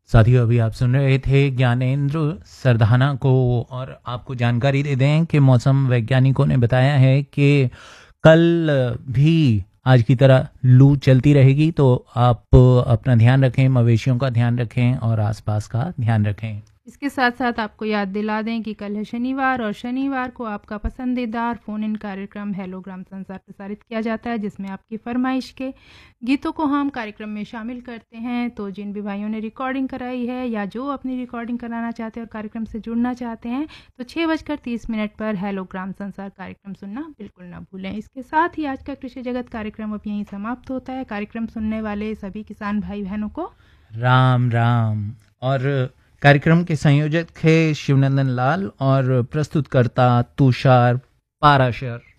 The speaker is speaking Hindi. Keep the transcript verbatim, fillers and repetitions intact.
साथियों, अभी आप सुन रहे थे ज्ञानेंद्र सरधाना को। और आपको जानकारी दे दें कि मौसम वैज्ञानिकों ने बताया है कि कल भी आज की तरह लू चलती रहेगी, तो आप अपना ध्यान रखें, मवेशियों का ध्यान रखें और आसपास का ध्यान रखें। इसके साथ साथ आपको याद दिला दें कि कल है शनिवार और शनिवार को आपका पसंदीदा फ़ोन इन कार्यक्रम हेलोग्राम संसार प्रसारित किया जाता है, जिसमें आपकी फरमाइश के गीतों को हम कार्यक्रम में शामिल करते हैं। तो जिन भी भाइयों ने रिकॉर्डिंग कराई है या जो अपनी रिकॉर्डिंग कराना चाहते हैं और कार्यक्रम से जुड़ना चाहते हैं, तो छः बजकर तीस मिनट पर हेलोग्राम संसार कार्यक्रम सुनना बिल्कुल ना भूलें। इसके साथ ही आज का कृषि जगत कार्यक्रम अब यहीं समाप्त होता है। कार्यक्रम सुनने वाले सभी किसान भाई बहनों को राम राम। और कार्यक्रम के संयोजक थे शिवनंदन लाल और प्रस्तुतकर्ता तुषार पाराशर।